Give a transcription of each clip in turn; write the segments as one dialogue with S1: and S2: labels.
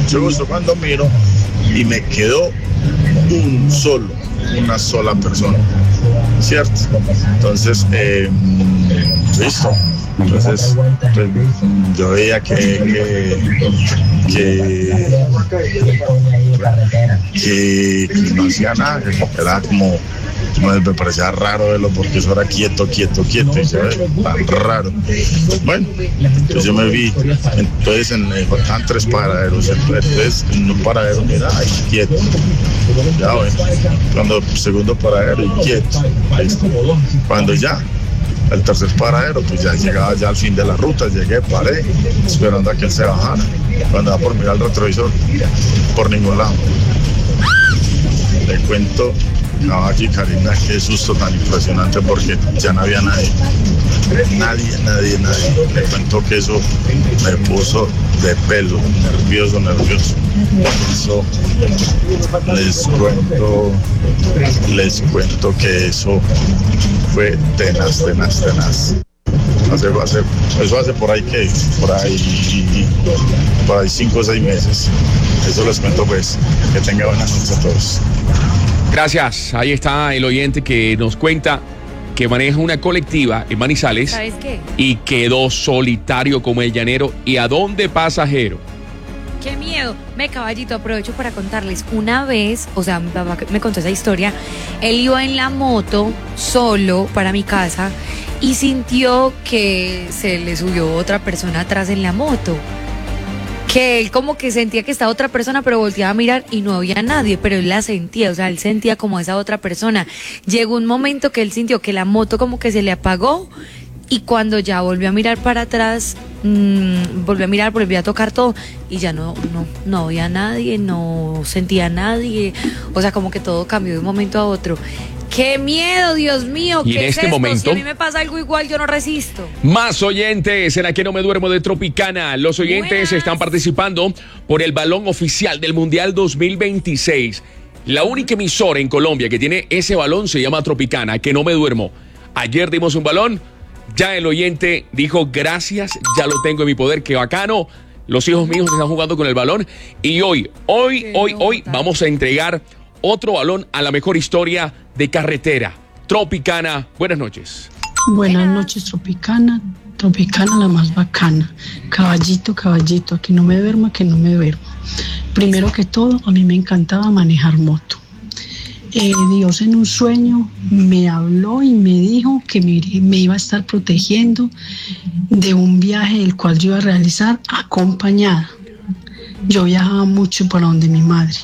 S1: mucho gusto cuando miro y me quedó una sola persona, ¿cierto? Entonces, listo. Entonces, pues, yo veía que no hacía nada, era como me parecía raro verlo porque eso era quieto, y yo, tan raro. Bueno, entonces yo me vi, entonces faltaban 3 paraderos, entonces en un paradero, mira, ahí quieto, ya bueno, cuando segundo paradero y quieto, listo. Cuando ya el tercer paradero, pues ya llegaba ya al fin de la ruta, llegué, paré, esperando a que él se bajara. Cuando va por mirar el retrovisor, por ningún lado. Le cuento, aquí Karina, qué susto tan impresionante porque ya no había nadie. Nadie. Le cuento que eso me puso de pelo, nervioso. Eso, les cuento que eso fue tenaz. Eso hace por ahí 5 o 6 meses. Eso les cuento, pues, que tengan buenas noches a todos.
S2: Gracias, ahí está el oyente que nos cuenta que maneja una colectiva en Manizales.
S3: ¿Sabes qué?
S2: Y quedó solitario como el llanero. ¿Y a dónde pasajero?
S3: ¡Qué miedo! Caballito, aprovecho para contarles. Una vez, o sea, mi papá me contó esa historia, él iba en la moto solo para mi casa y sintió que se le subió otra persona atrás en la moto. Que él como que sentía que estaba otra persona, pero volteaba a mirar y no había nadie, pero él la sentía, o sea, él sentía como esa otra persona. Llegó un momento que él sintió que la moto como que se le apagó y cuando ya volvió a mirar para atrás, volvió a tocar todo y ya no había nadie, no sentía a nadie, o sea, como que todo cambió de un momento a otro. ¡Qué miedo, Dios mío!
S2: Y
S3: ¿Qué
S2: en
S3: es
S2: este
S3: esto?
S2: momento,
S3: si a mí me pasa algo igual, yo no resisto.
S2: Más oyentes en Aquí No Me Duermo de Tropicana. Los oyentes están participando por el balón oficial del Mundial 2026. La única emisora en Colombia que tiene ese balón se llama Tropicana, Que No Me Duermo. Ayer dimos un balón, ya el oyente dijo gracias, ya lo tengo en mi poder, qué bacano. Los hijos míos están jugando con el balón y hoy vamos a entregar otro balón a la mejor historia de carretera. Tropicana, buenas noches.
S4: Buenas noches, Tropicana la más bacana. Caballito, que no me duerma. Primero que todo, a mí me encantaba manejar moto. Dios en un sueño me habló y me dijo que me iba a estar protegiendo de un viaje el cual yo iba a realizar acompañada. Yo viajaba mucho para donde mi madre.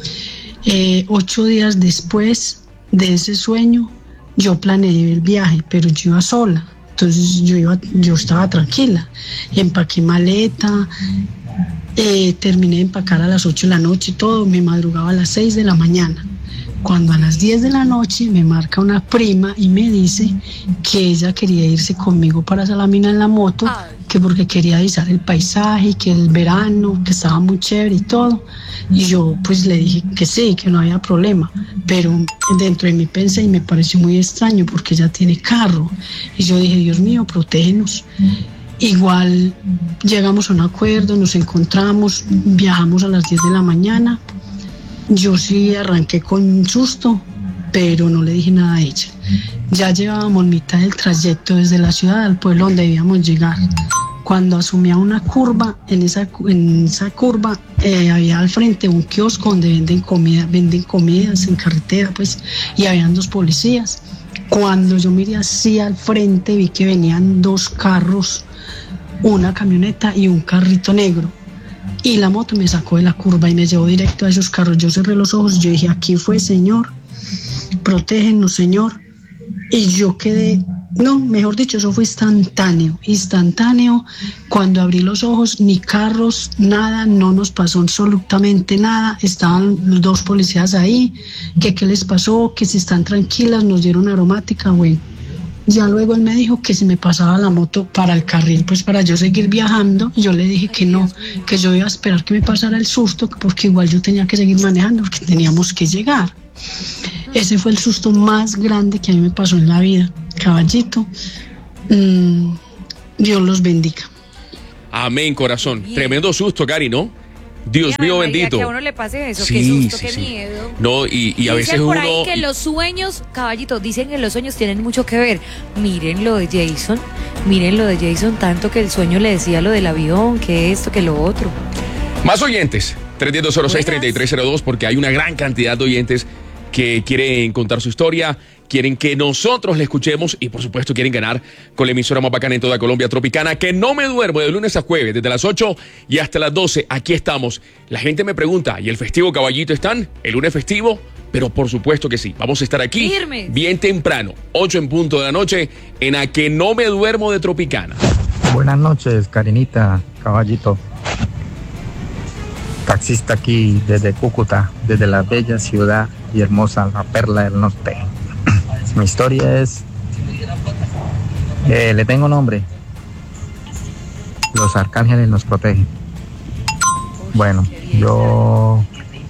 S4: 8 días después de ese sueño, yo planeé el viaje, pero yo iba sola. Entonces yo estaba tranquila. Empaqué maleta, terminé de empacar a las 8 de la noche y todo, me madrugaba a las 6 de la mañana. Cuando a las 10 de la noche me marca una prima y me dice que ella quería irse conmigo para Salamina en la moto, que porque quería avisar el paisaje, que el verano, que estaba muy chévere y todo. Y yo pues le dije que sí, que no había problema, pero dentro de mí pensé y me pareció muy extraño porque ella tiene carro. Y yo dije, Dios mío, protégenos. Igual llegamos a un acuerdo, nos encontramos, viajamos a las 10 de la mañana. Yo sí arranqué con un susto, pero no le dije nada a ella. Ya llevábamos mitad del trayecto desde la ciudad al pueblo donde debíamos llegar. Cuando asumía una curva, en esa curva había al frente un kiosco donde venden comidas en carretera, pues, y habían 2 policías. Cuando yo miré así al frente, vi que venían 2 carros, una camioneta y un carrito negro. Y la moto me sacó de la curva y me llevó directo a esos carros. Yo cerré los ojos, yo dije, aquí fue, Señor, protégenos, Señor. Y yo quedé, no, mejor dicho, eso fue instantáneo. Cuando abrí los ojos, ni carros, nada, no nos pasó absolutamente nada. Estaban los 2 policías ahí, que qué les pasó, que si están tranquilas, nos dieron aromática, bueno. Ya luego él me dijo que si me pasaba la moto para el carril, pues para yo seguir viajando. Yo le dije que no, que yo iba a esperar que me pasara el susto, porque igual yo tenía que seguir manejando, porque teníamos que llegar. Ese fue el susto más grande que a mí me pasó en la vida. Caballito, Dios los bendiga.
S2: Amén, corazón. Tremendo susto, Cari, ¿no? Dios
S3: Ay,
S2: mío
S3: María,
S2: bendito.
S3: que a uno le pase eso,
S2: Sí,
S3: qué susto,
S2: sí,
S3: qué
S2: sí.
S3: miedo.
S2: No, y a veces
S3: Dicen por
S2: uno...
S3: ahí que los sueños, caballito, dicen que los sueños tienen mucho que ver. Miren lo de Jason, tanto que el sueño le decía lo del avión, que esto, que lo otro.
S2: Más oyentes, 310-206-3302, porque hay una gran cantidad de oyentes que quieren contar su historia, quieren que nosotros le escuchemos y por supuesto quieren ganar con la emisora más bacana en toda Colombia, Tropicana, que no me duermo de lunes a jueves, desde las 8 y hasta las 12, aquí estamos. La gente me pregunta, ¿y el festivo, caballito, están? ¿El lunes festivo? Pero por supuesto que sí, vamos a estar aquí
S3: Firmes.
S2: bien temprano, 8 en punto de la noche, en A Que No Me Duermo de Tropicana.
S5: Buenas noches, Karinita, caballito. Taxista aquí desde Cúcuta, desde la bella ciudad y hermosa La Perla del Norte. Mi historia es, le tengo nombre, Los Arcángeles Nos Protegen. Bueno, yo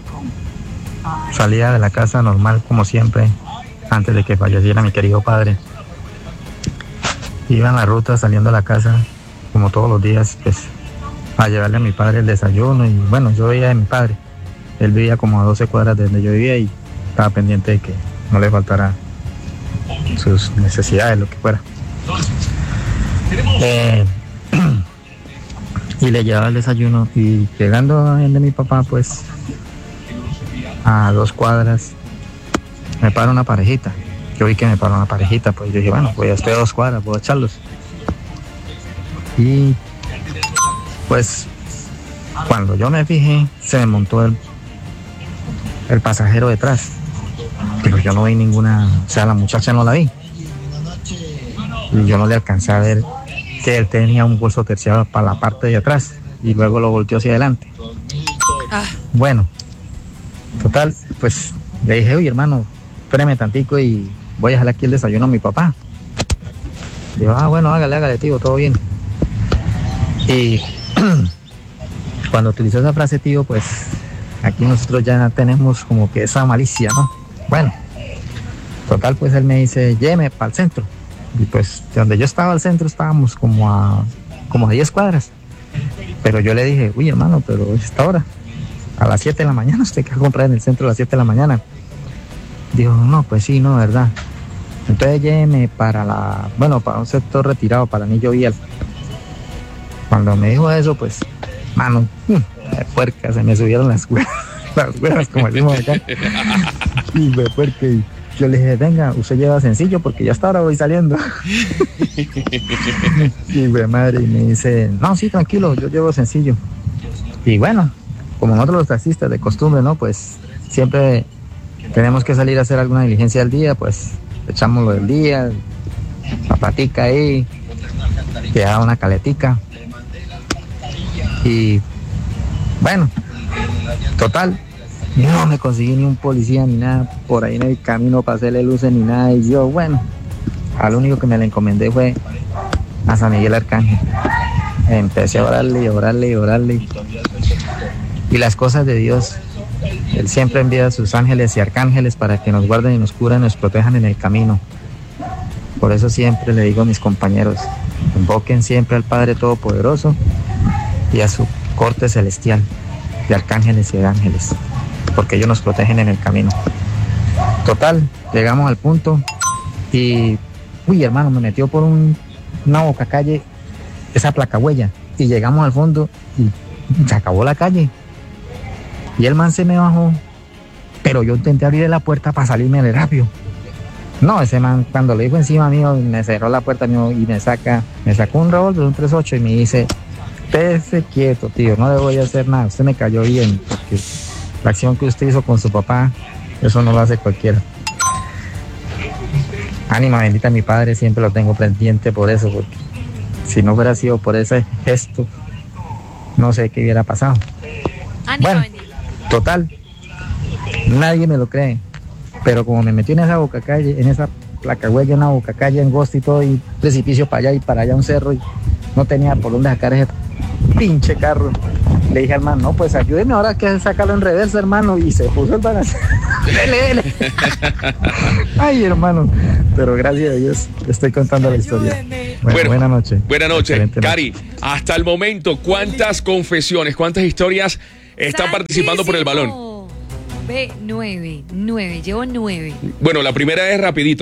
S5: salía de la casa normal como siempre, antes de que falleciera mi querido padre. Iba en la ruta saliendo de la casa, como todos los días, pues, a llevarle a mi padre el desayuno. Y bueno, yo veía a mi padre. Él vivía como a 12 cuadras de donde yo vivía y estaba pendiente de que no le faltara sus necesidades, lo que fuera. Y le llevaba el desayuno. Y llegando a de mi papá, pues, a 2 cuadras, me para una parejita. Yo vi que me paró una parejita, pues yo dije, bueno, pues ya estoy a 2 cuadras, puedo echarlos. Y pues cuando yo me fijé, se me montó el pasajero detrás. Pero yo no vi ninguna, o sea, la muchacha no la vi. Y yo no le alcancé a ver que él tenía un bolso terciado para la parte de atrás y luego lo volteó hacia adelante. Bueno, total, pues le dije, oye hermano, espérame tantico y voy a dejar aquí el desayuno a mi papá. Digo, bueno, hágale, tío, todo bien. Y cuando utilizó esa frase, tío, pues aquí nosotros ya tenemos como que esa malicia, ¿no? Bueno, total, pues él me dice, lléveme para el centro. Y pues de donde yo estaba al centro estábamos como a 10 cuadras. Pero yo le dije, uy hermano, pero es esta hora, a las 7 de la mañana, usted que va a comprar en el centro a las 7 de la mañana. Dijo, no, pues sí, no, verdad. Entonces lléveme para un sector retirado, para Anillo Vial. Cuando me dijo eso, pues, mano, de puerca, se me subieron las huevas, como decimos acá. Y de puerca, y yo le dije, venga, usted lleva sencillo, porque ya hasta ahora voy saliendo. Y de madre, y me dice, no, sí, tranquilo, yo llevo sencillo. Y bueno, como nosotros los taxistas de costumbre, ¿no? Pues siempre tenemos que salir a hacer alguna diligencia al día, pues echamos lo del día, la patica ahí, queda una caletica. Y bueno, total, no me conseguí ni un policía ni nada por ahí en el camino para hacerle luces ni nada. Y yo, bueno, al único que me le encomendé fue a San Miguel Arcángel. Empecé a orarle. Y las cosas de Dios, Él siempre envía a sus ángeles y arcángeles para que nos guarden y nos curen y nos protejan en el camino. Por eso siempre le digo a mis compañeros, invoquen siempre al Padre Todopoderoso y a su corte celestial de arcángeles y de ángeles, porque ellos nos protegen en el camino. Total, llegamos al punto y, uy hermano, me metió por una boca calle esa placahuella y llegamos al fondo y se acabó la calle. Y el man se me bajó, pero yo intenté abrir la puerta para salirme de rápido. No, ese man cuando le dijo encima mío, me cerró la puerta mío y me sacó un revólver, un 38 y me dice, estése quieto, tío, no le voy a hacer nada, usted me cayó bien, porque la acción que usted hizo con su papá, eso no lo hace cualquiera. Ánima bendita, mi padre siempre lo tengo pendiente por eso, porque si no hubiera sido por ese gesto, no sé qué hubiera pasado. Bueno, total, nadie me lo cree, pero como me metí en esa boca calle, en esa placahuella, en una boca calle angosta y todo, y precipicio para allá y para allá un cerro, y no tenía por dónde sacar ese pinche carro. Le dije al man, no, pues ayúdeme ahora que sacarlo en reversa, hermano, y se puso el balance. Dele. Ay, hermano, pero gracias a Dios estoy contando la historia. Bueno, buena noche.
S2: Buena noche.
S5: Excelente
S2: Cari, hasta el momento, ¿cuántas confesiones, cuántas historias están participando por el balón.
S3: Ve, 9, llevo 9.
S2: Bueno, la primera es rapidito.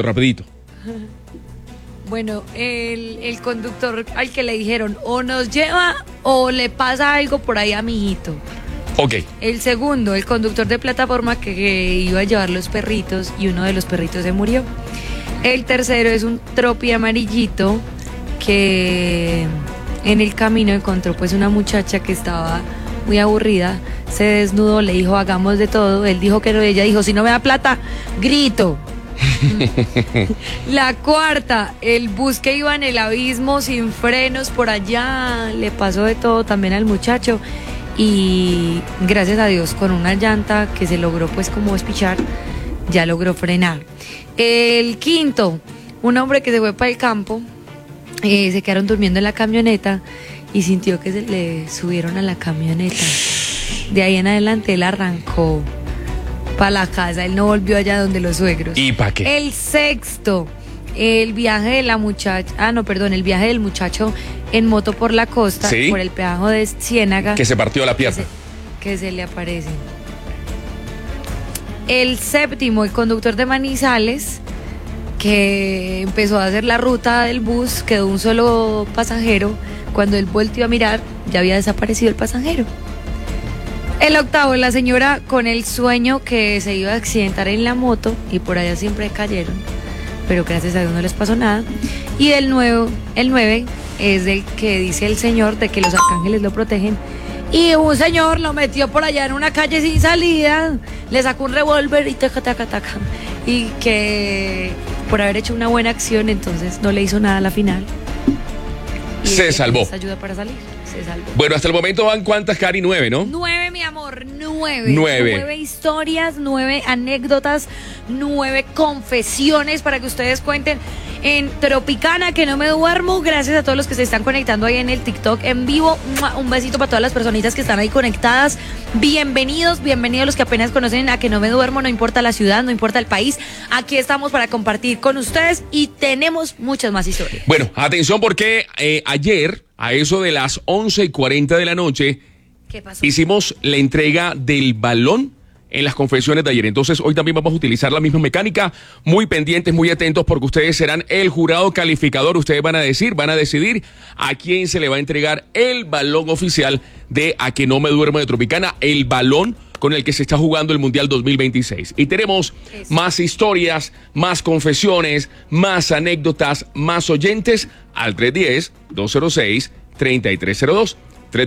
S3: Bueno, el conductor al que le dijeron o nos lleva o le pasa algo por ahí a mi hijito.
S2: Ok.
S3: El segundo, el conductor de plataforma que iba a llevar los perritos y uno de los perritos se murió. El tercero es un tropi amarillito que en el camino encontró pues una muchacha que estaba muy aburrida, se desnudó, le dijo hagamos de todo, él dijo que no, ella dijo si no me da plata, grito. La cuarta, el bus que iba en el abismo sin frenos por allá, le pasó de todo también al muchacho y gracias a Dios con una llanta que se logró pues como espichar, ya logró frenar. El quinto, un hombre que se fue para el campo, se quedaron durmiendo en la camioneta y sintió que se le subieron a la camioneta. De ahí en adelante él arrancó para la casa, él no volvió allá donde los suegros.
S2: ¿Y para qué?
S3: El sexto, el viaje de la muchacha, el viaje del muchacho en moto por la costa,
S2: ¿sí?
S3: Por el peajo de Ciénaga.
S2: Que se partió la pierna.
S3: Que se le aparece. El séptimo, el conductor de Manizales, que empezó a hacer la ruta del bus, quedó un solo pasajero. Cuando él volteó a mirar, ya había desaparecido el pasajero. El octavo, la señora con el sueño que se iba a accidentar en la moto y por allá siempre cayeron, pero gracias a Dios no les pasó nada. Y el 9 es el que dice el señor de que los arcángeles lo protegen y un señor lo metió por allá en una calle sin salida, le sacó un revólver y taca, y que por haber hecho una buena acción entonces no le hizo nada a la final. Y
S2: se salvó.
S3: Ayuda para salir. Se salvó.
S2: Bueno, hasta el momento van cuántas, Cari, 9, ¿no?
S3: 9, mi amor, 9.
S2: 9
S3: historias, 9 anécdotas, 9 confesiones para que ustedes cuenten en Tropicana, que no me duermo. Gracias a todos los que se están conectando ahí en el TikTok en vivo. Un besito para todas las personitas que están ahí conectadas. Bienvenidos los que apenas conocen a Que No Me Duermo, no importa la ciudad, no importa el país. Aquí estamos para compartir con ustedes y tenemos muchas más historias.
S2: Bueno, atención porque ayer, a eso de las 11:40 de la noche,
S3: ¿qué pasó?
S2: hicimos la entrega del balón en las confesiones de ayer. Entonces, hoy también vamos a utilizar la misma mecánica. Muy pendientes, muy atentos, porque ustedes serán el jurado calificador. Ustedes van a decidir a quién se le va a entregar el balón oficial de A Que No Me Duermo de Tropicana, el balón con el que se está jugando el Mundial 2026. Y tenemos más historias, más confesiones, más anécdotas, más oyentes al 310-206-3302.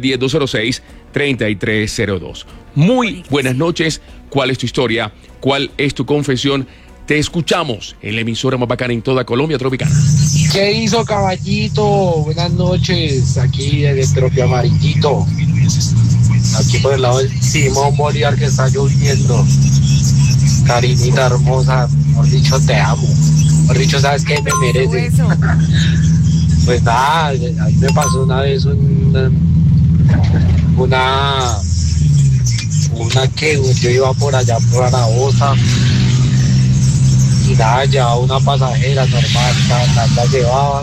S2: 310-206-3302. Muy buenas noches. ¿Cuál es tu historia? ¿Cuál es tu confesión? Te escuchamos en la emisora más bacana en toda Colombia, Tropicana.
S6: ¿Qué hizo, caballito? Buenas noches. Aquí desde el Tropi Amarillito. Aquí por el lado del Simón Bolívar que está lloviendo. Carinita hermosa, mejor dicho, te amo. Mejor dicho, ¿sabes qué me mereces? Pues nada, a mí me pasó una vez una que yo iba por allá por Zaragoza y nada, llevaba una pasajera normal, la llevaba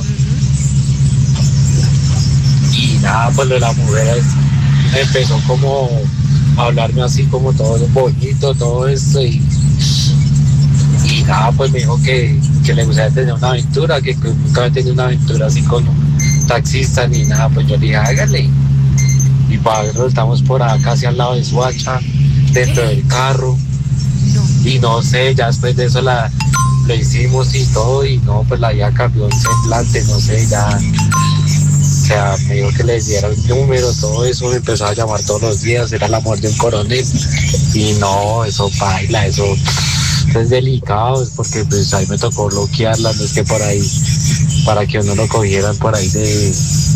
S6: y nada, pues la mujer empezó como a hablarme así como todo bonito, todo esto y nada, pues me dijo que le gustaría tener una aventura, que nunca había tenido una aventura así con un taxista ni nada, pues yo le dije hágale. Y para verlo estamos por acá casi al lado de Suacha, dentro del carro. Y no sé, ya después de eso lo hicimos y todo, y no, pues la vida cambió un semblante, no sé, ya. O sea, me dijo que le diera el número, todo eso, me empezó a llamar todos los días, era la muerte de un coronel. Y no, eso baila, eso es delicado, porque pues ahí me tocó bloquearla, no es que por ahí, para que uno lo cogieran por ahí de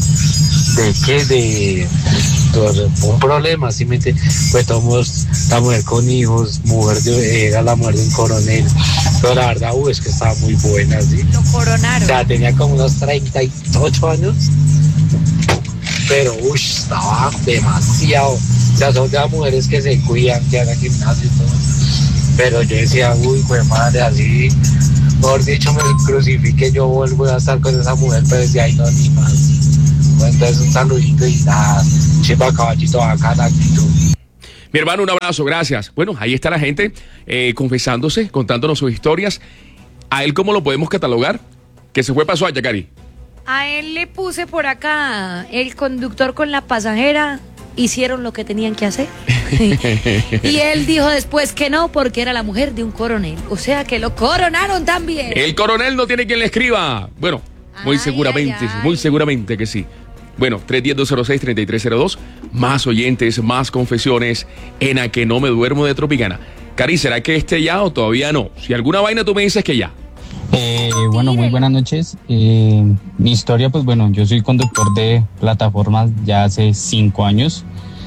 S6: un problema, ¿sí me entiendes? Pues tomamos la mujer con hijos, era la mujer de un coronel, pero la verdad, es que estaba muy buena, ¿sí?
S3: Lo coronaron.
S6: O sea, tenía como unos 38 años, pero estaba demasiado. O sea, son de las mujeres que se cuidan, que hagan gimnasio y todo. Pero yo decía, pues madre, así, mejor dicho, me crucifique, yo vuelvo a estar con esa mujer, pero desde ahí no, ni más. Entonces un saludito y nada, chiva, caballito, bacana, actitud.
S2: Mi hermano, un abrazo, gracias. Bueno, ahí está la gente confesándose, contándonos sus historias. ¿A él cómo lo podemos catalogar? Que se fue para Soacha, Cari.
S3: A él le puse por acá, el conductor con la pasajera hicieron lo que tenían que hacer. Y él dijo después que no, porque era la mujer de un coronel. O sea que lo coronaron también.
S2: El coronel no tiene quien le escriba. Bueno, muy seguramente que sí. Bueno, 310-206-3302, más oyentes, más confesiones en A Que No Me Duermo de Tropicana. Cari, ¿será que ya o todavía no? Si alguna vaina tú me dices que ya.
S7: Bueno, muy buenas noches. Mi historia, pues bueno, yo soy conductor de plataformas ya hace 5 años.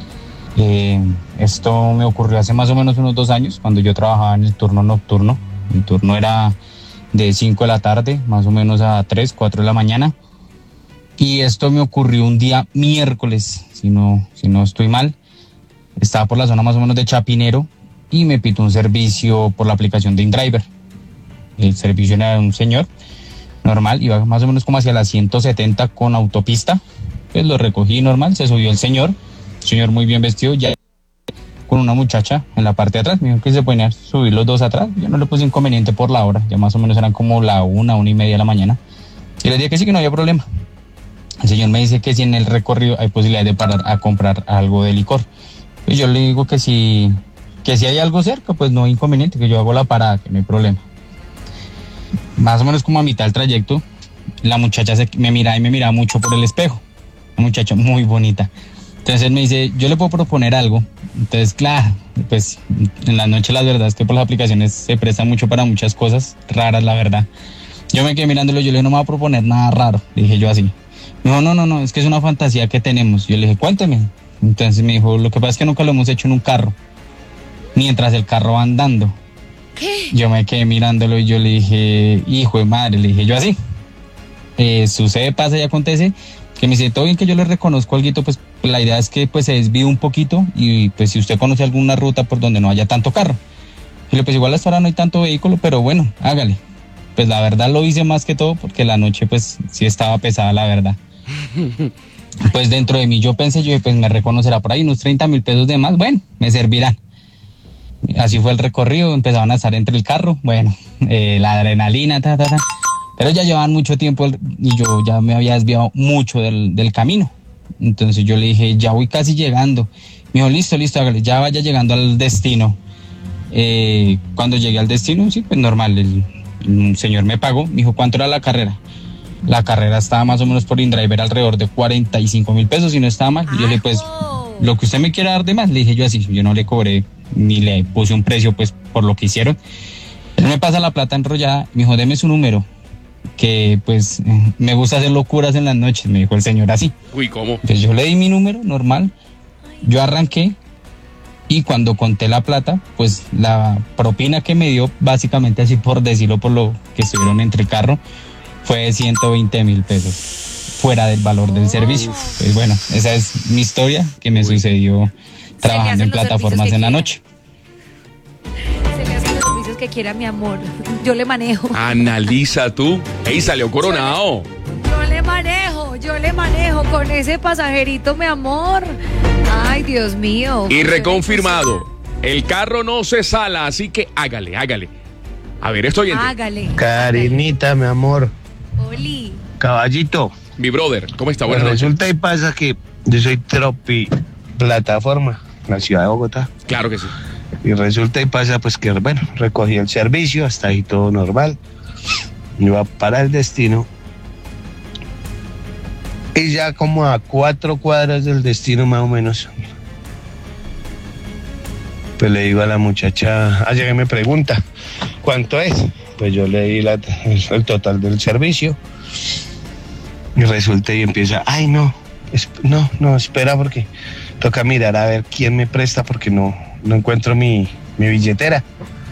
S7: Esto me ocurrió hace más o menos unos 2 años, cuando yo trabajaba en el turno nocturno. Mi turno era de 5 de la tarde, más o menos a 3, 4 de la mañana. Y esto me ocurrió un día miércoles, si no estoy mal. Estaba por la zona más o menos de Chapinero y me pitó un servicio por la aplicación de InDriver. El servicio era un señor normal, iba más o menos como hacia las 170 con autopista. Pues lo recogí normal, se subió el señor muy bien vestido, ya con una muchacha en la parte de atrás. Me dijo que se podían subir los dos atrás. Yo no le puse inconveniente por la hora, ya más o menos eran como la 1:30 de la mañana. Y le dije que sí, que no había problema. El señor me dice que si en el recorrido hay posibilidad de parar a comprar algo de licor. Pues yo le digo que si hay algo cerca, pues no hay inconveniente, que yo hago la parada, que no hay problema. Más o menos como a mitad del trayecto, la muchacha me miraba mucho por el espejo. Una muchacha muy bonita. Entonces él me dice, yo le puedo proponer algo. Entonces, claro, pues en la noche la verdad es que por las aplicaciones se presta mucho para muchas cosas raras, la verdad. Yo me quedé mirándolo, yo le dije, no me voy a proponer nada raro, dije yo así. No, es que es una fantasía que tenemos. Yo le dije, cuénteme. Entonces me dijo, lo que pasa es que nunca lo hemos hecho en un carro, mientras el carro va andando.
S3: ¿Qué?
S7: Yo me quedé mirándolo y yo le dije, hijo de madre, le dije yo así. Sucede, pasa y acontece, que me dice, todo bien que yo le reconozco algo, pues la idea es que pues se desvíe un poquito y pues si usted conoce alguna ruta por donde no haya tanto carro. Y le pues igual hasta ahora no hay tanto vehículo, pero bueno, hágale. Pues la verdad lo hice más que todo porque la noche pues sí estaba pesada, la verdad. Pues dentro de mí yo pensé, pues me reconocerá por ahí unos 30,000 pesos de más, bueno, me servirán. Así fue el recorrido, empezaban a estar entre el carro, bueno, la adrenalina, pero ya llevaban mucho tiempo y yo ya me había desviado mucho del camino. Entonces yo le dije, ya voy casi llegando. Me dijo, listo, hágale, ya vaya llegando al destino. Cuando llegué al destino, sí, pues normal, el señor me pagó, me dijo, ¿cuánto era la carrera? La carrera estaba más o menos por InDriver alrededor de 45,000 pesos, si no estaba mal. Y yo le dije, pues, lo que usted me quiera dar de más, le dije yo así, yo no le cobré ni le puse un precio pues por lo que hicieron. Él me pasa la plata enrollada, me dijo, deme su número, que pues me gusta hacer locuras en las noches, me dijo el señor así.
S2: Uy, ¿cómo?
S7: Pues yo le di mi número normal, yo arranqué y cuando conté la plata, pues la propina que me dio, básicamente así por decirlo, por lo que estuvieron entre el carro, fue de 120,000 pesos, fuera del valor del servicio. Pues bueno, esa es mi historia que me sucedió trabajando en plataformas en la noche.
S3: Se le hacen los servicios que quiera, mi amor. Yo le manejo.
S2: Analiza tú. ¡Ey, salió coronado!
S3: Yo le manejo con ese pasajerito, mi amor. Ay, Dios mío.
S2: Y reconfirmado, el carro no se sala, así que hágale. A ver, estoy en.
S3: Hágale.
S8: Carinita, mi amor.
S3: Oli.
S8: Caballito.
S2: Mi brother, ¿cómo está?
S8: Pues
S2: Buenas noches.
S8: resulta y pasa que yo soy plataforma en la ciudad de Bogotá.
S2: Claro que sí.
S8: Y resulta y pasa pues que, bueno, recogí el servicio, hasta ahí todo normal. Iba para el destino. Y ya como a 4 cuadras del destino más o menos, pues le digo a la muchacha, llega y me pregunta, ¿cuánto es? Pues yo le di el total del servicio. Y resulta y empieza, ay no, espera porque toca mirar a ver quién me presta porque no encuentro mi billetera.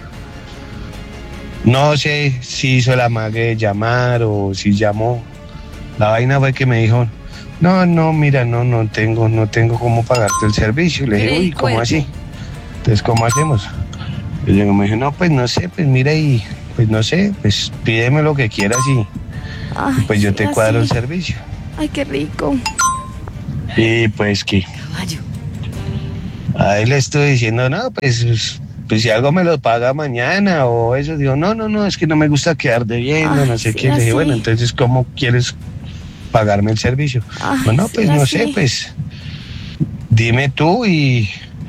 S8: No sé si hizo el amague de llamar o si llamó. La vaina fue que me dijo, no, mira, no tengo cómo pagarte el servicio. Le dije, uy, ¿cómo así? Entonces, ¿cómo hacemos? Y yo me dije, no, pues no sé, pues mira y, pues no sé, pues pídeme lo que quieras y pues yo te cuadro el servicio.
S3: Ay, qué rico.
S8: Y pues que
S3: Caballo.
S8: Ahí le estoy diciendo, no, pues si algo me lo paga mañana o eso. Digo, no, es que no me gusta quedar debiendo, no sé qué. Le dije, bueno, entonces, ¿cómo quieres pagarme el servicio? Bueno, pues no sé, pues dime tú y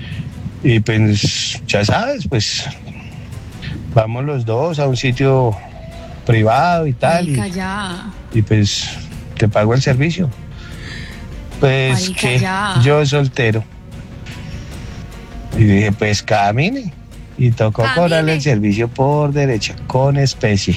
S8: pues ya sabes, pues vamos los dos a un sitio privado y tal. Y pues te pago el servicio. Pues
S3: Marica,
S8: que
S3: ya.
S8: yo soltero. Y dije, pues camine. Y tocó cobrarle el servicio por derecha, con especie.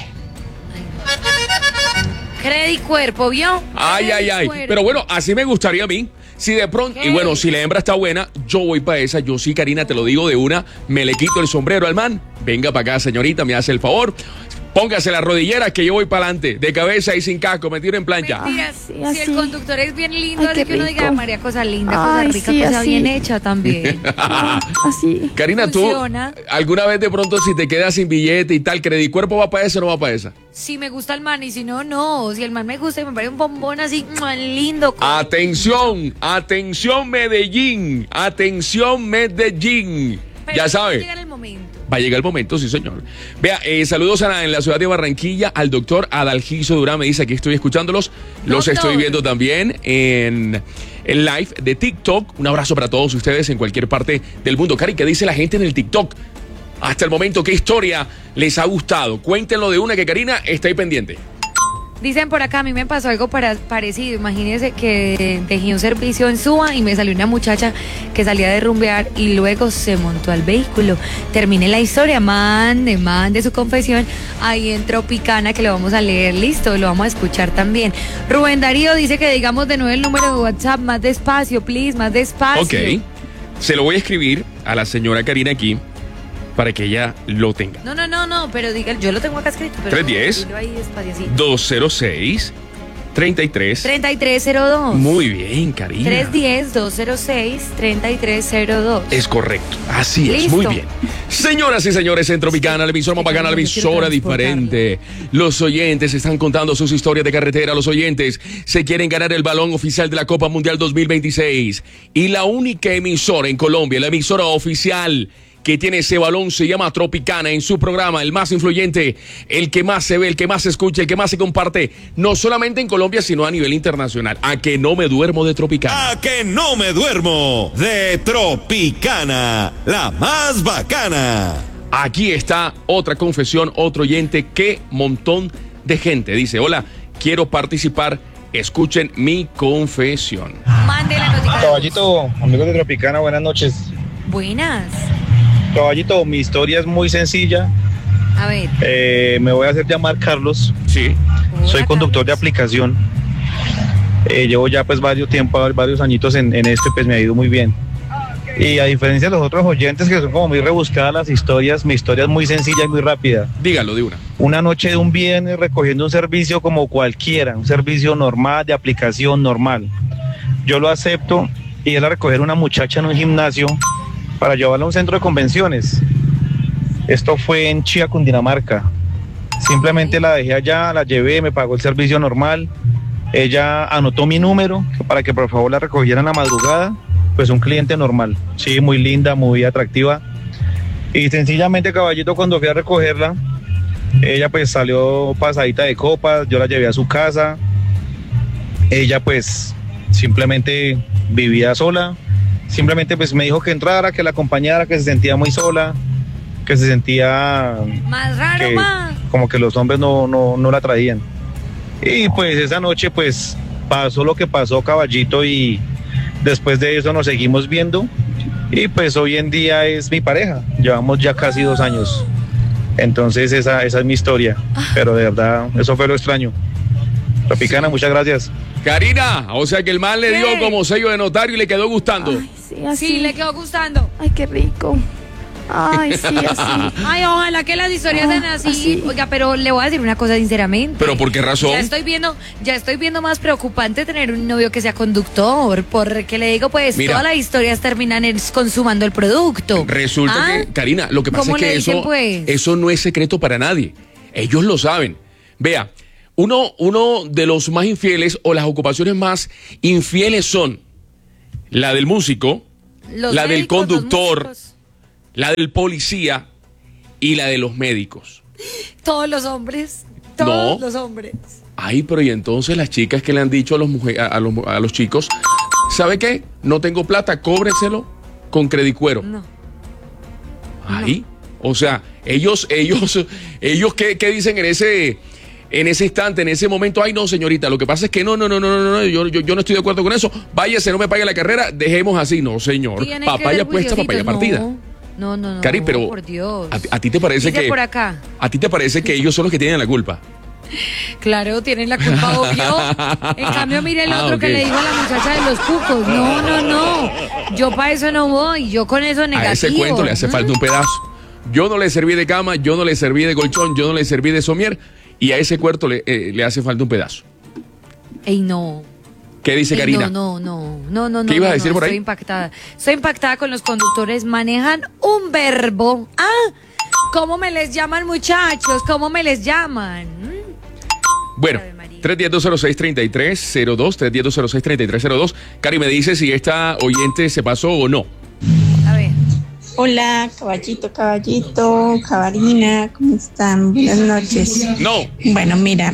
S3: Credicuerpo, ¿vio?
S2: Ay.
S3: Credicuerpo.
S2: Pero bueno, así me gustaría a mí. Si de pronto, y bueno, si la hembra está buena, yo voy para esa. Yo sí, Karina, te lo digo de una. Me le quito el sombrero al man. Venga para acá, señorita, me hace el favor. Póngase la rodillera que yo voy para adelante. De cabeza y sin casco, me tiro en plancha.
S3: Mentira, si el conductor es bien lindo,
S9: Ay,
S3: así
S9: qué
S3: que uno diga,
S9: rico.
S3: María, cosa linda, cosa
S9: Ay,
S3: rica,
S9: sí,
S3: cosa
S9: así.
S3: bien hecha también.
S9: Así.
S2: Karina, tú,
S3: Funciona.
S2: ¿alguna vez de pronto si te quedas sin billete y tal, Credicuerpo va para esa o no va para esa?
S3: Si me gusta el man y si no, no. Si el man me gusta y me parece un bombón así, lindo.
S2: Atención Medellín, atención Medellín.
S3: Pero
S2: Ya
S3: va a
S2: sabe.
S3: llegar el momento.
S2: Va a llegar el momento, sí, señor. Vea, saludos en la ciudad de Barranquilla al doctor Adalgiso Durán. Me dice, aquí estoy escuchándolos. Los
S3: Doctor.
S2: estoy viendo también en el live de TikTok. Un abrazo para todos ustedes en cualquier parte del mundo. Cari, ¿qué dice la gente en el TikTok? Hasta el momento, ¿qué historia les ha gustado? Cuéntenlo de una que Karina está ahí pendiente.
S3: Dicen por acá, a mí me pasó algo parecido. Imagínense que dejé un servicio en Suba y me salió una muchacha que salía de rumbear y luego se montó al vehículo. Terminé la historia, mande su confesión ahí en Tropicana, que lo vamos a leer. Listo, lo vamos a escuchar también. Rubén Darío dice que digamos de nuevo el número de WhatsApp, más despacio, please, más despacio.
S2: Ok. Se lo voy a escribir a la señora Karina aquí para que ella lo tenga.
S3: No, pero diga, yo lo tengo acá escrito. Pero
S2: 310.
S3: dilo ahí despacio, así.
S2: 206 33.
S3: 3302.
S2: Muy bien, Karina.
S3: 310-206-3302.
S2: Es correcto, así es,
S3: Listo.
S2: muy bien. Señoras y señores, en Tropicana, la emisora más bacana, la emisora diferente. Los oyentes están contando sus historias de carretera. Los oyentes se quieren ganar el balón oficial de la Copa Mundial 2026. Y la única emisora en Colombia, la emisora oficial que tiene ese balón, se llama Tropicana. En su programa, el más influyente, el que más se ve, el que más se escucha, el que más se comparte, no solamente en Colombia, sino a nivel internacional. A que no me duermo de Tropicana.
S10: A que no me duermo de Tropicana, la más bacana.
S2: Aquí está otra confesión, otro oyente. Qué montón de gente. Dice, hola, quiero participar. Escuchen mi confesión.
S3: Mande la noticia.
S11: Caballito, amigos de Tropicana, buenas noches.
S3: Buenas.
S11: Caballito, mi historia es muy sencilla.
S3: A ver.
S11: Me voy a hacer llamar Carlos.
S2: Sí.
S11: Soy conductor de aplicación. Llevo ya pues varios añitos en esto y pues me ha ido muy bien. Y a diferencia de los otros oyentes que son como muy rebuscadas las historias, mi historia es muy sencilla y muy rápida.
S2: Dígalo de una.
S11: Una noche de un viernes recogiendo un servicio como cualquiera, un servicio normal, de aplicación normal. Yo lo acepto y era recoger una muchacha en un gimnasio para llevarla a un centro de convenciones. Esto fue en Chía, Cundinamarca. Simplemente la dejé allá, la llevé, me pagó el servicio normal. Ella anotó mi número para que por favor la recogiera en la madrugada. Pues un cliente normal, sí, muy linda, muy atractiva. Y sencillamente, caballito, cuando fui a recogerla, ella pues salió pasadita de copas, yo la llevé a su casa. Ella pues simplemente vivía sola. Simplemente pues me dijo que entrara, que la acompañara, que se sentía muy sola, que se sentía
S3: Más raro,
S11: que
S3: más.
S11: como que los hombres no la traían. Y pues esa noche pues pasó lo que pasó, caballito, y después de eso nos seguimos viendo y pues hoy en día es mi pareja. Llevamos ya casi 2 años. Entonces esa es mi historia, pero de verdad eso fue lo extraño. Tropicana, muchas gracias.
S2: Karina, o sea que el man le
S3: ¿Qué?
S2: dio como sello de notario y le quedó gustando.
S9: Ay, sí, así.
S3: Sí, le quedó gustando.
S9: Ay, qué rico. Ay, sí, así.
S3: Ay, ojalá que las historias sean así.
S9: así.
S3: Oiga, pero le voy a decir una cosa sinceramente.
S2: ¿Pero por qué razón?
S3: Ya estoy viendo más preocupante tener un novio que sea conductor, porque le digo, pues,
S2: Mira.
S3: todas las historias terminan consumando el producto.
S2: Resulta
S3: ¿Ah?
S2: que, Karina, lo que pasa
S3: ¿Cómo
S2: es que
S3: le dicen,
S2: eso,
S3: pues?
S2: eso no es secreto para nadie. Ellos lo saben. Vea, uno de los más infieles o las ocupaciones más infieles son la del músico,
S3: Los
S2: la del
S3: médicos, los
S2: conductor,
S3: músicos,
S2: la del policía y la de los médicos.
S3: todos los hombres. Todos
S2: No.
S3: los hombres.
S2: Ay, pero y entonces las chicas que le han dicho a los chicos, ¿sabe qué? No tengo plata, cóbreselo con credicuero.
S3: No.
S2: Ahí, o sea, ellos ¿qué dicen en ese instante, en ese momento? Ay, no, señorita, lo que pasa es que no, yo no estoy de acuerdo con eso. Váyase, no me pague la carrera, dejemos así. No, señor.
S3: Tienen que
S2: Papaya
S3: ver
S2: puesta, papaya
S3: juiciositos.
S2: partida.
S3: No,
S2: Cari, pero
S3: por Dios.
S2: ¿A ti te parece
S3: Dice
S2: que
S3: por acá.
S2: a ti te parece que ellos son los que tienen la culpa?
S3: Claro, tienen la culpa, obvio. En cambio, mire el otro
S2: ok.
S3: que le dijo a la muchacha de los cucos. No. Yo para eso no voy. Yo con eso negativo.
S2: A ese cuento le hace falta un pedazo. Yo no le serví de cama, yo no le serví de colchón, yo no le serví de somier, y a ese cuento le hace falta un pedazo.
S3: Ey, no.
S2: ¿Qué dice Karina?
S3: No.
S2: ¿Qué ibas a decir por ahí?
S3: Estoy impactada con los conductores. Manejan un verbo. ¿Cómo me les llaman, muchachos? ¿Cómo me les llaman?
S2: Bueno, 310-206-3302, 310-206-3302. Cari, me dice si esta oyente se pasó o no.
S3: A ver.
S12: Hola, caballito, cabarina, ¿cómo están? Buenas noches.
S2: No.
S12: Bueno, mira,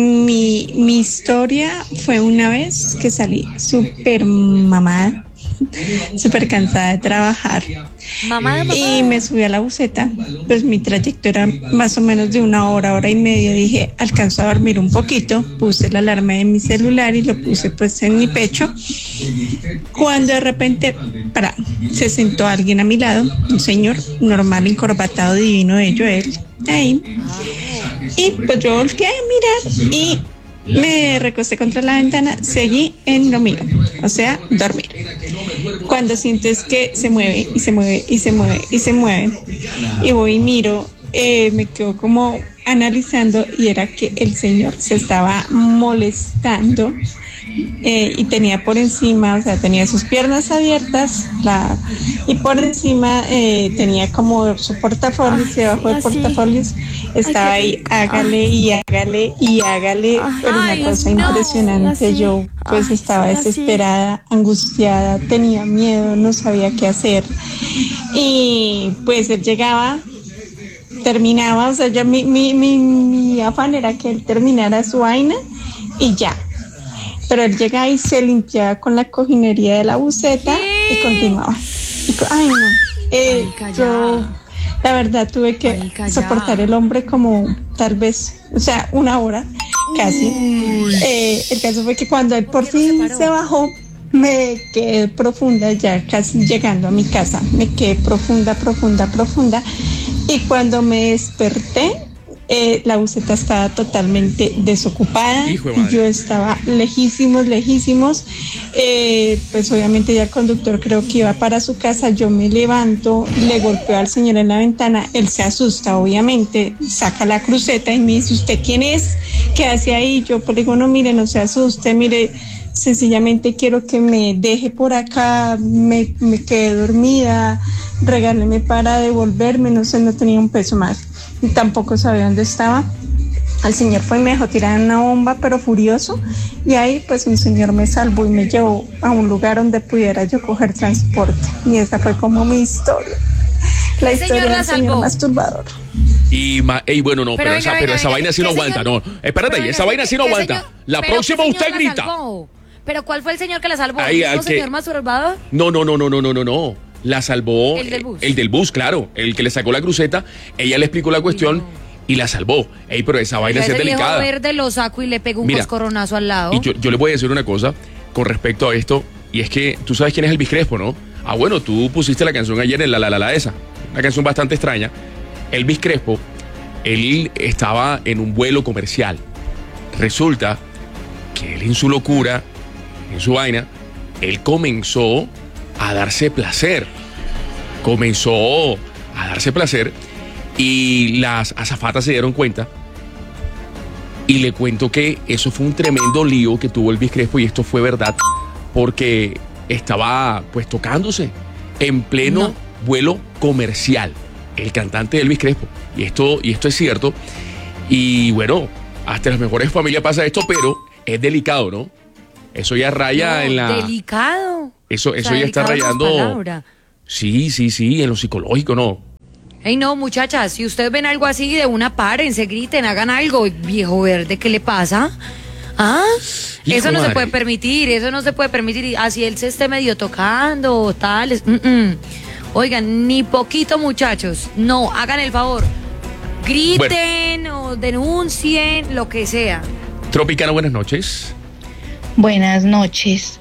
S12: mi historia fue una vez que salí súper mamada, súper cansada de trabajar.
S3: Mamá.
S12: Y me subí a la buseta, pues mi trayecto era más o menos de 1 hora, hora y media. Dije, alcanzo a dormir un poquito, puse la alarma de mi celular y lo puse pues en mi pecho. Cuando de repente, se sentó alguien a mi lado, un señor normal, encorbatado, divino, bello él, ahí. Y pues yo volteé a mirar y me recosté contra la ventana, seguí en lo mío, o sea, dormir. Cuando sientes que se mueve y se mueve y se mueve y se mueve, y voy y miro, me quedo como analizando y era que el señor se estaba molestando y tenía por encima, o sea, tenía sus piernas abiertas y por encima tenía como su portafolios y debajo del portafolios estaba ahí, hágale y hágale y hágale, pero una cosa impresionante. Yo pues estaba desesperada, angustiada, tenía miedo, no sabía qué hacer y pues él llegaba, terminaba, o sea, ya mi afán era que él terminara su vaina y ya. Pero él llegaba y se limpiaba con la cojinería de la buceta y continuaba. Ay, no. Yo, la verdad, tuve que soportar el hombre como tal vez, o sea, 1 hora casi. El caso fue que cuando él por fin se bajó, me quedé profunda, ya casi llegando a mi casa. Me quedé profunda. Y cuando me desperté, la buseta estaba totalmente desocupada. Yo estaba lejísimos. Pues obviamente ya el conductor creo que iba para su casa. Yo me levanto, le golpeo al señor en la ventana. Él se asusta, obviamente, saca la cruceta y me dice, ¿usted quién es? ¿Qué hace ahí? Yo pues le digo, no, mire, no se asuste, mire, sencillamente quiero que me deje por acá, me quedé dormida, regáleme para devolverme, no sé, no tenía un peso más. Y tampoco sabía dónde estaba. El señor fue y me dejó tirar una bomba, pero furioso, y ahí pues un señor me salvó y me llevó a un lugar donde pudiera yo coger transporte, y esa fue como mi historia, la historia del señor masturbador.
S2: Y bueno, no, pero esa vaina sí no aguanta, no. Espérate, esa vaina sí no aguanta. La próxima usted grita.
S3: ¿Pero cuál fue el señor que la salvó?
S2: Ay,
S3: ¿El señor masturbador?
S2: No. La salvó el del bus, claro, el que le sacó la cruceta. Ella le explicó la cuestión y la salvó. Ey, pero esa vaina sí es delicada.
S3: Ese verde lo saco y le pego un coscorronazo al lado.
S2: Y yo le voy a decir una cosa con respecto a esto, y es que tú sabes quién es Elvis Crespo, ¿no? Ah, bueno, tú pusiste la canción ayer en la esa, una canción bastante extraña. Elvis Crespo, él estaba en un vuelo comercial. Resulta que él en su locura, en su vaina, él comenzó a darse placer. Y las azafatas se dieron cuenta. Y le cuento que eso fue un tremendo lío que tuvo Elvis Crespo, y esto fue verdad, porque estaba pues tocándose en pleno vuelo comercial, el cantante Elvis Crespo. Y esto es cierto. Y bueno, hasta las mejores familias pasa esto, pero es delicado, ¿no? Eso ya raya en la...
S3: Delicado.
S2: Eso
S3: O sea,
S2: ya está
S3: delicado en las
S2: rayando.
S3: palabras.
S2: Sí, en lo psicológico, ¿no?
S3: Ey, no, muchachas, si ustedes ven algo así, de una párense, griten, hagan algo. Viejo verde, ¿qué le pasa? ¿Ah?
S2: Hijo
S3: Eso no
S2: madre.
S3: se puede permitir, eso no se puede permitir. Y así él se esté medio tocando o tal. Oigan, ni poquito, muchachos. No, hagan el favor. Griten o denuncien, lo que sea.
S2: Tropicana, buenas noches.
S13: Buenas noches.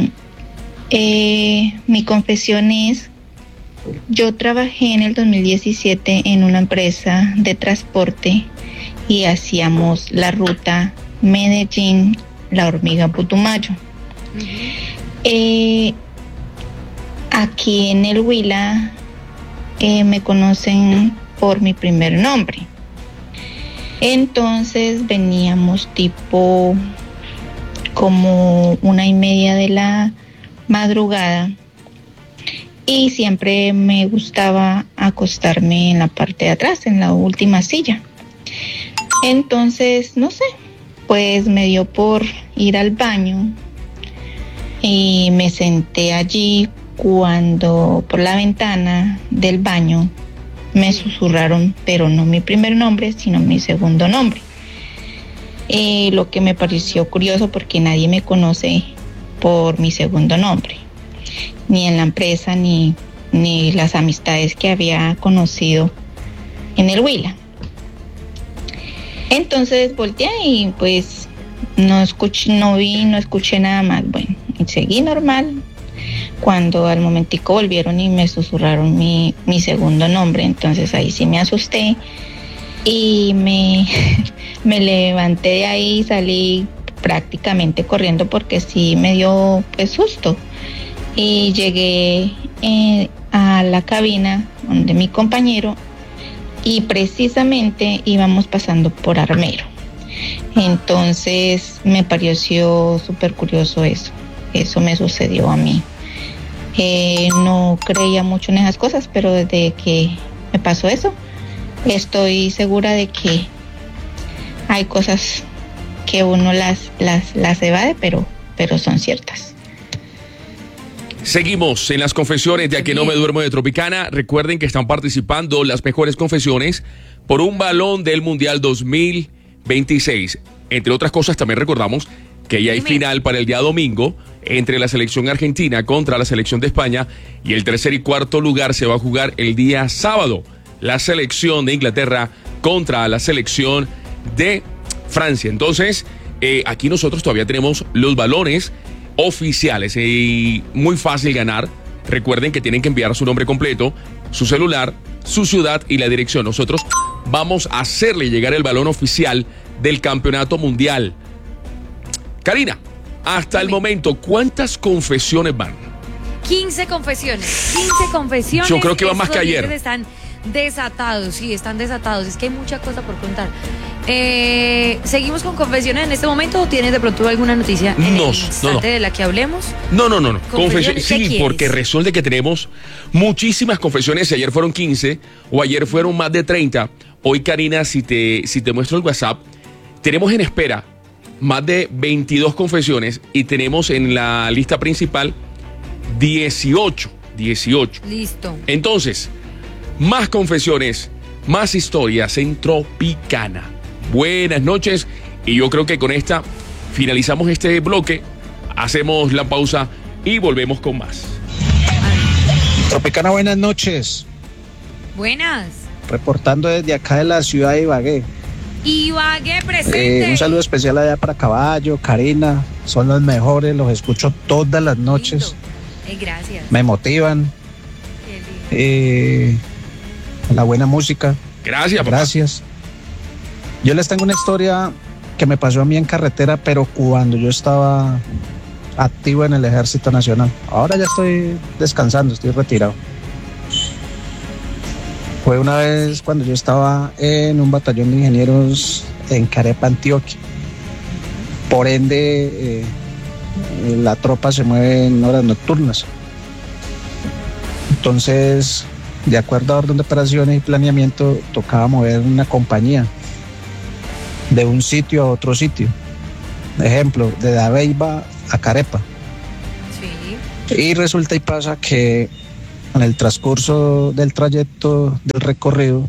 S13: Mi confesión es, yo trabajé en el 2017 en una empresa de transporte y hacíamos la ruta Medellín, La Hormiga, Putumayo. Aquí en el Huila me conocen por mi primer nombre. Entonces veníamos tipo como 1:30 de la madrugada y siempre me gustaba acostarme en la parte de atrás, en la última silla. Entonces, no sé, pues me dio por ir al baño y me senté allí cuando por la ventana del baño me susurraron, pero no mi primer nombre, sino mi segundo nombre. Lo que me pareció curioso porque nadie me conoce por mi segundo nombre, ni en la empresa, ni las amistades que había conocido en el Huila. Entonces volteé y pues no escuché nada más. Bueno, y seguí normal. Cuando al momentico volvieron y me susurraron mi segundo nombre, entonces ahí sí me asusté y me levanté de ahí y salí prácticamente corriendo porque sí me dio pues susto. Y llegué a la cabina donde mi compañero y precisamente íbamos pasando por Armero. Entonces me pareció súper curioso eso. Eso me sucedió a mí. No creía mucho en esas cosas, pero desde que me pasó eso, estoy segura de que hay cosas que uno las evade, pero son ciertas.
S2: Seguimos en las confesiones de A Que No Me Duermo de Tropicana. Recuerden que están participando las mejores confesiones por un balón del Mundial 2026. Entre otras cosas, también recordamos que ya hay final para el día domingo entre la selección argentina contra la selección de España y el tercer y cuarto lugar se va a jugar el día sábado. La selección de Inglaterra contra la selección de Francia. Entonces, aquí nosotros todavía tenemos los balones oficiales y muy fácil ganar. Recuerden que tienen que enviar su nombre completo, su celular, su ciudad y la dirección. Nosotros vamos a hacerle llegar el balón oficial del campeonato mundial. Karina, hasta el momento, ¿cuántas confesiones van?
S3: 15 confesiones. 15 confesiones.
S2: Yo creo que va más que
S3: Estos
S2: ayer.
S3: oyentes están desatados, sí, están desatados. Es que hay mucha cosa por contar. ¿Seguimos con confesiones en este momento o tienes de pronto alguna noticia en el instante de la que hablemos?
S2: No.
S3: ¿Confesiones? ¿Qué
S2: Sí,
S3: quieres?
S2: porque resulta que tenemos muchísimas confesiones. Ayer fueron 15 o ayer fueron más de 30. Hoy, Karina, si te muestro el WhatsApp, tenemos en espera más de 22 confesiones y tenemos en la lista principal 18.
S3: Listo.
S2: Entonces, más confesiones, más historias en Tropicana. Buenas noches y yo creo que con esta finalizamos este bloque, hacemos la pausa y volvemos con más.
S14: Tropicana, buenas noches.
S3: Buenas.
S14: Reportando desde acá de la ciudad de Ibagué.
S3: Ibagué presente.
S14: Un saludo especial allá para Caballo, Karina. Son los mejores, los escucho todas las noches.
S3: Gracias.
S14: Me motivan. La buena música.
S2: Gracias, papá.
S14: Gracias. Yo les tengo una historia que me pasó a mí en carretera, pero cuando yo estaba activo en el Ejército Nacional. Ahora ya estoy descansando, estoy retirado. Fue una vez cuando yo estaba en un batallón de ingenieros en Carepa, Antioquia. Por ende, la tropa se mueve en horas nocturnas. Entonces, de acuerdo a orden de operaciones y planeamiento, tocaba mover una compañía de un sitio a otro sitio. Ejemplo, de Dabeiba a Carepa.
S3: Sí.
S14: Y resulta y pasa que en el transcurso del trayecto del recorrido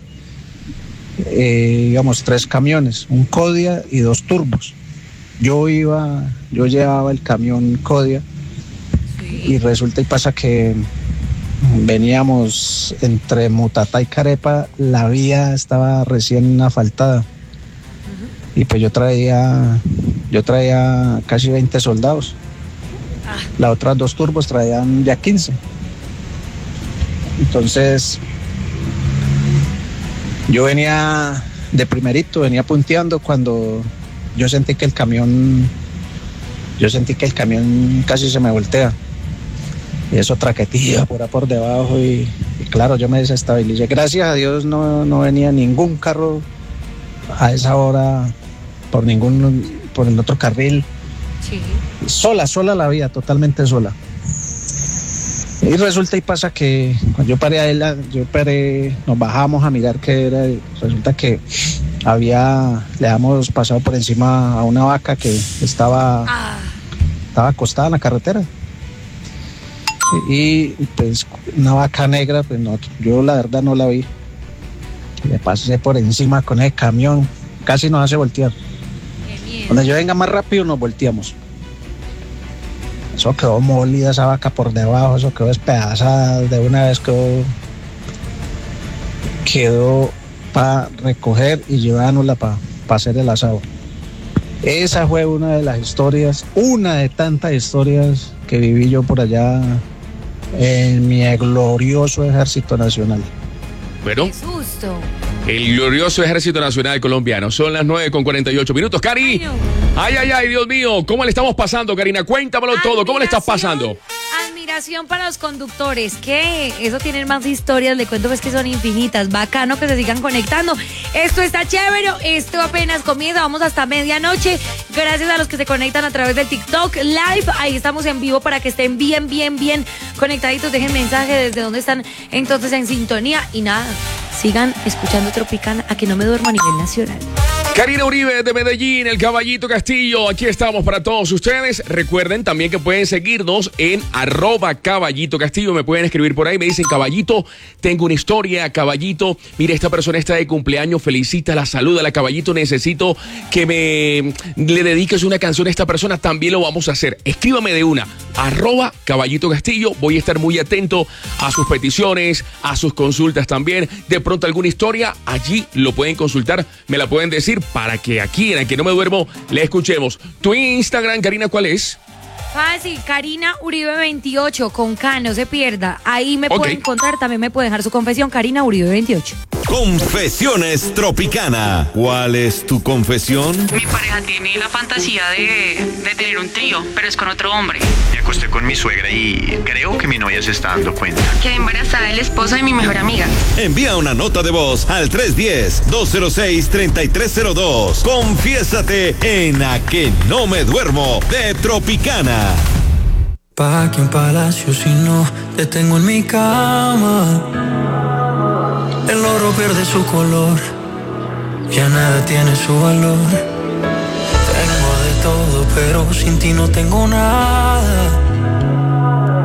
S14: íbamos 3 camiones, un Kodia y 2 turbos. Yo llevaba el camión Kodia y resulta y pasa que veníamos entre Mutatá y Carepa, la vía estaba recién asfaltada y pues yo traía casi 20 soldados. Las otras 2 turbos traían ya 15. Entonces yo venía de primerito, venía punteando cuando yo sentí que el camión casi se me voltea. Y eso traquetía por debajo y claro, yo me desestabilicé. Gracias a Dios no venía ningún carro a esa hora por el otro carril.
S3: Sí.
S14: Sola la vía, totalmente sola. Y resulta y pasa que cuando yo paré, nos bajamos a mirar qué era. Resulta que le habíamos pasado por encima a una vaca que estaba acostada en la carretera. Y pues una vaca negra, pues no, yo la verdad no la vi. Le pasé por encima con ese camión, casi nos hace voltear. Cuando yo venga más rápido nos volteamos. Eso quedó molida esa vaca por debajo, eso quedó despedazada, de una vez quedó para recoger y llevárnosla para hacer el asado. Esa fue una de las historias, una de tantas historias que viví yo por allá en mi glorioso Ejército Nacional.
S2: Bueno,
S3: ¡Qué susto!
S2: el glorioso Ejército Nacional Colombiano. Son las 9:48. Karina, ay, Dios mío, ¿cómo le estamos pasando, Karina? Cuéntamelo todo, ¿cómo le estás pasando?
S3: Admiración para los conductores, que eso tienen más historias, le cuento pues que son infinitas. Bacano que se sigan conectando. Esto está chévere, esto apenas comienza, vamos hasta medianoche. Gracias a los que se conectan a través del TikTok Live, ahí estamos en vivo para que estén bien conectaditos. Dejen mensaje desde donde están entonces en sintonía y nada, sigan escuchando Tropicana, a que no me duermo a nivel nacional.
S2: Karina Uribe de Medellín, el Caballito Castillo, aquí estamos para todos ustedes. Recuerden también que pueden seguirnos en @Caballito Castillo, me pueden escribir por ahí, me dicen: Caballito, tengo una historia, Caballito, mira, esta persona está de cumpleaños, felicítala, salúdala, Caballito, necesito que le dediques una canción a esta persona, también lo vamos a hacer. Escríbame de una, @Caballito Castillo, voy a estar muy atento a sus peticiones, a sus consultas también. De pronto alguna historia, allí lo pueden consultar, me la pueden decir para que aquí en el que no me duermo le escuchemos. Tu Instagram, Karina, ¿cuál es?
S3: Fácil, Karina Uribe 28 con K, no se pierda. Ahí me pueden encontrar, también me pueden dejar su confesión, Karina Uribe 28.
S10: Confesiones Tropicana. ¿Cuál es tu confesión?
S15: Mi pareja tiene la fantasía de tener un trío, pero es con otro hombre.
S16: Me acosté con mi suegra y creo que mi novia se está dando cuenta.
S15: Quedé embarazada del esposo de mi mejor amiga.
S10: Envía una nota de voz al 310-206-3302. Confiésate en A Que No Me Duermo de Tropicana.
S17: ¿Pa' qué un palacio si no te tengo en mi cama? El oro pierde su color, ya nada tiene su valor. Tengo de todo, pero sin ti no tengo nada.